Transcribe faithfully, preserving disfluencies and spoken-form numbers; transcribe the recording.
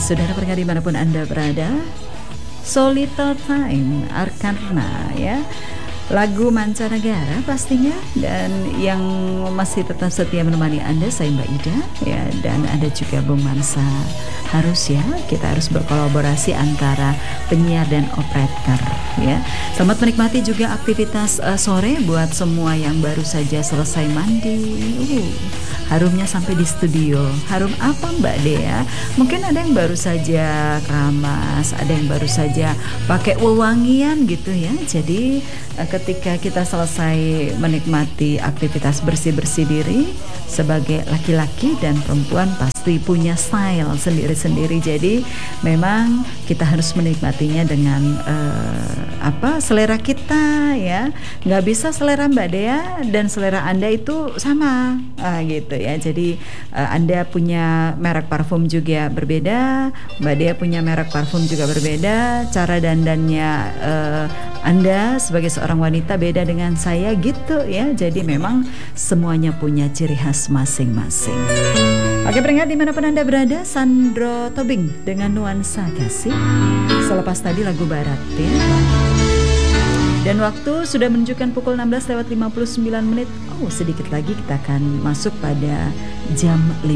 Saudara pendengar dimanapun Anda berada, So Little Time, Arkarna ya, lagu mancanegara pastinya, dan yang masih tetap setia menemani Anda saya Mbak Ida ya, dan ada juga Bung Mansa. Harus ya, kita harus berkolaborasi antara penyiar dan operator ya. Selamat menikmati juga aktivitas uh, sore buat semua yang baru saja selesai mandi. Uh, harumnya sampai di studio. Harum apa Mbak Dea? Mungkin ada yang baru saja keramas, ada yang baru saja pakai wewangian gitu ya. Jadi uh, ketika kita selesai menikmati aktivitas bersih-bersih diri, sebagai laki-laki dan perempuan pasti punya style sendiri-sendiri. Jadi memang kita harus menikmatinya dengan uh, apa selera kita ya. Nggak bisa selera Mbak Dea dan selera Anda itu sama ah, gitu ya. Jadi uh, Anda punya merek parfum juga berbeda, Mbak Dea punya merek parfum juga berbeda, cara dandannya uh, Anda sebagai seorang wanita beda dengan saya gitu ya. Jadi memang semuanya punya ciri khas masing-masing. Oke pendengar dimanapun Anda berada, Sandro Tobing dengan Nuansa Kasih. Selepas tadi lagu barat ya. Dan waktu sudah menunjukkan pukul enam belas lewat lima puluh sembilan menit. Oh sedikit lagi kita akan masuk pada jam lima